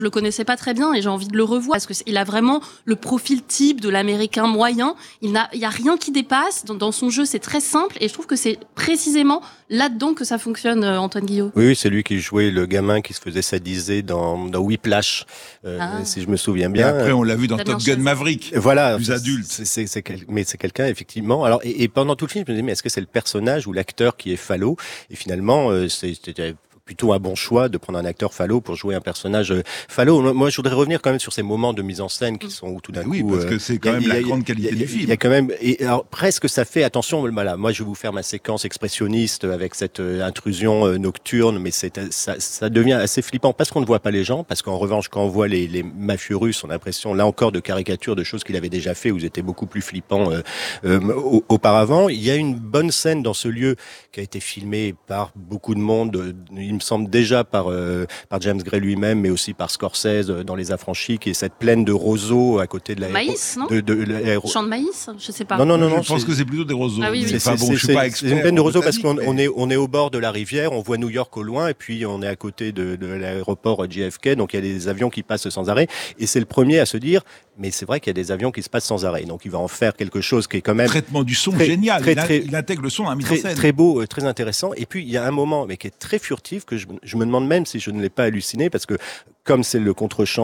Je le connaissais pas très bien et j'ai envie de le revoir parce que il a vraiment le profil type de l'Américain moyen. Il y a rien qui dépasse. Dans son jeu, c'est très simple et je trouve que c'est précisément là-dedans que ça fonctionne, Antoine Guillot. Oui, c'est lui qui jouait le gamin qui se faisait sadiser dans Whiplash, si je me souviens bien. Et après, on l'a vu dans Top Gun Maverick. Voilà. Plus adulte. Mais c'est quelqu'un, effectivement. Alors, et pendant tout le film, je me disais, mais est-ce que c'est le personnage ou l'acteur qui est falot? Et finalement, c'était plutôt un bon choix de prendre un acteur falot pour jouer un personnage falot. Moi, je voudrais revenir quand même sur ces moments de mise en scène qui sont où tout d'un coup... Oui, parce que c'est quand même la grande qualité du film. Il y a quand même... Et alors, presque, ça fait... Attention, voilà, moi, je vais vous faire ma séquence expressionniste avec cette intrusion nocturne, mais ça devient assez flippant parce qu'on ne voit pas les gens, parce qu'en revanche, quand on voit les mafieux russes, on a l'impression, là encore, de caricature de choses qu'il avait déjà fait, où ils étaient beaucoup plus flippants auparavant. Il y a une bonne scène dans ce lieu qui a été filmé par beaucoup de monde, il me semble déjà par James Gray lui-même, mais aussi par Scorsese dans Les Affranchis, qui est cette plaine de roseaux à côté de maïs, non champ de maïs, je sais pas. Non. Je pense que c'est plutôt des roseaux. Ah oui. C'est une plaine de roseaux parce qu'on est au bord de la rivière, on voit New York au loin, et puis on est à côté de l'aéroport JFK, donc il y a des avions qui passent sans arrêt, et c'est le premier à se dire, mais c'est vrai qu'il y a des avions qui se passent sans arrêt, donc il va en faire quelque chose qui est quand même... Traitement du son génial, il intègre le son à mise en scène. Très beau, très intéressant, et puis il y a un moment, mais qui est très furtif, que je me demande même si je ne l'ai pas halluciné, parce que comme c'est le contre-champ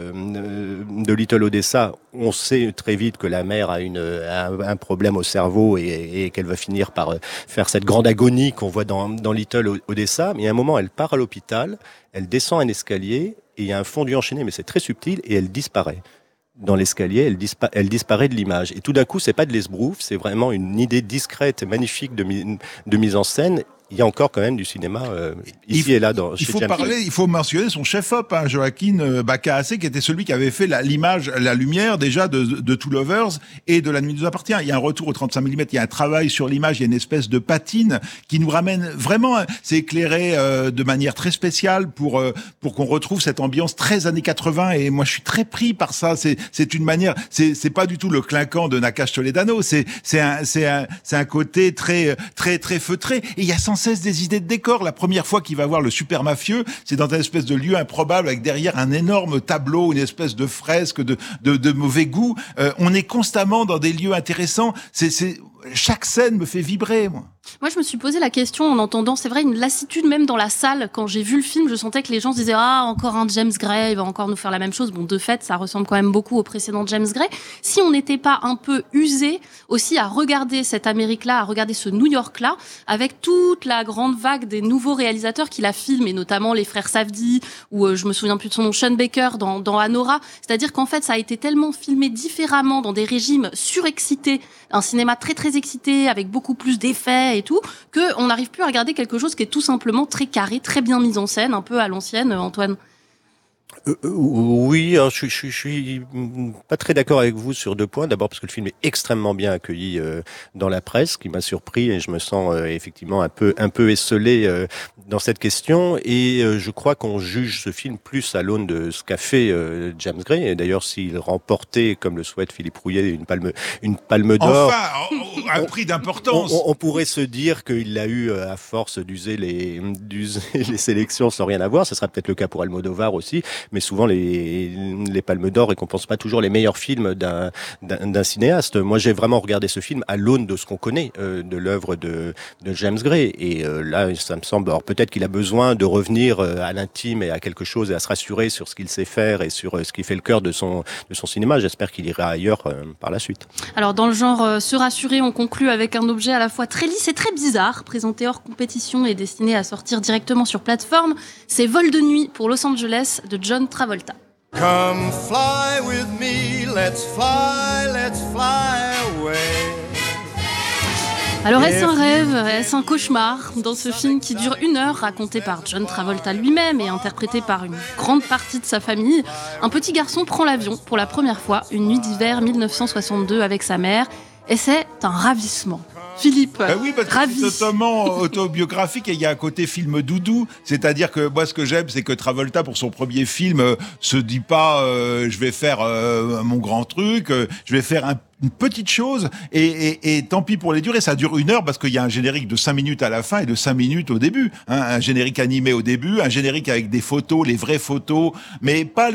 de Little Odessa, on sait très vite que la mère a un problème au cerveau et qu'elle va finir par faire cette grande agonie qu'on voit dans Little Odessa. Mais à un moment, elle part à l'hôpital, elle descend un escalier et il y a un fondu enchaîné, mais c'est très subtil, et elle disparaît. Dans l'escalier, elle disparaît de l'image. Et tout d'un coup, c'est pas de l'esbrouf, c'est vraiment une idée discrète et magnifique de mise en scène. Il y a encore quand même du cinéma ici et là chez James Gray. Il faut mentionner son chef-op, Joaquin Baccace, qui était celui qui avait fait l'image, la lumière déjà de Two Lovers et de La Nuit nous appartient. Il y a un retour au 35 mm, il y a un travail sur l'image, il y a une espèce de patine qui nous ramène vraiment, c'est éclairé de manière très spéciale pour qu'on retrouve cette ambiance très années 80, et moi je suis très pris par ça. C'est une manière, c'est pas du tout le clinquant de Nakash Toledano, c'est un côté très feutré, et il y a sans cesse des idées de décor. La première fois qu'il va voir le super mafieux, c'est dans une espèce de lieu improbable avec derrière un énorme tableau, une espèce de fresque de mauvais goût. On est constamment dans des lieux intéressants. Chaque scène me fait vibrer, moi. Moi, je me suis posé la question en entendant, c'est vrai, une lassitude même dans la salle. Quand j'ai vu le film, je sentais que les gens se disaient « Ah, encore un James Gray, il va encore nous faire la même chose ». Bon, de fait, ça ressemble quand même beaucoup au précédent James Gray. Si on n'était pas un peu usé aussi à regarder cette Amérique-là, à regarder ce New York-là, avec toute la grande vague des nouveaux réalisateurs qu'il a filmés, notamment les frères Safdie, ou je me souviens plus de son nom, Sean Baker dans Anora. C'est-à-dire qu'en fait, ça a été tellement filmé différemment dans des régimes surexcités, un cinéma très très excité, avec beaucoup plus d'effets et tout, qu'on n'arrive plus à regarder quelque chose qui est tout simplement très carré, très bien mis en scène, un peu à l'ancienne, Antoine. Oui, alors je suis pas très d'accord avec vous sur deux points. D'abord parce que le film est extrêmement bien accueilli dans la presse, qui m'a surpris, et je me sens effectivement un peu esseulé dans cette question. Et je crois qu'on juge ce film plus à l'aune de ce qu'a fait James Gray. Et d'ailleurs, s'il remportait, comme le souhaite Philippe Rouillet, une palme d'or, enfin, un prix d'importance. On pourrait se dire qu'il l'a eu à force d'user les sélections sans rien avoir. Ce sera peut-être le cas pour Almodovar aussi. Mais souvent, les Palmes d'Or récompensent pas toujours les meilleurs films d'un cinéaste. Moi, j'ai vraiment regardé ce film à l'aune de ce qu'on connaît de l'œuvre de James Gray. Et là, ça me semble... Alors, peut-être qu'il a besoin de revenir à l'intime et à quelque chose, et à se rassurer sur ce qu'il sait faire et sur ce qui fait le cœur de son cinéma. J'espère qu'il ira ailleurs par la suite. Alors, dans le genre se rassurer, on conclut avec un objet à la fois très lisse et très bizarre, présenté hors compétition et destiné à sortir directement sur plateforme. C'est Vol de nuit pour Los Angeles de John Travolta. Come fly with me, let's fly away. Alors est-ce un rêve, est-ce un cauchemar? Dans ce film qui dure 1 heure, raconté par John Travolta lui-même et interprété par une grande partie de sa famille, un petit garçon prend l'avion pour la première fois une nuit d'hiver 1962 avec sa mère, et c'est un ravissement. Philippe, oui, parce que c'est totalement autobiographique, et il y a un côté film doudou, c'est-à-dire que moi ce que j'aime, c'est que Travolta pour son premier film se dit pas je vais faire mon grand truc, je vais faire une petite chose et tant pis pour les durées. Ça dure 1 heure parce qu'il y a un générique de 5 minutes à la fin et de 5 minutes au début. Hein, un générique animé au début, un générique avec des photos, les vraies photos, mais pas